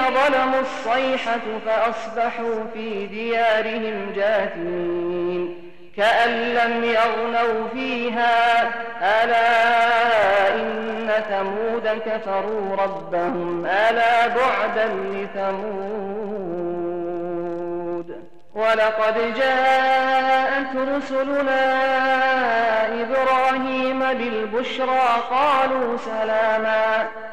ظلموا الصيحة فأصبحوا في ديارهم جاثمين كأن لم يغنوا فيها ألا إن ثمود كفروا ربهم ألا بعدا لثمود ولقد جاءت رسلنا إبراهيم بالبشرى قالوا سلاما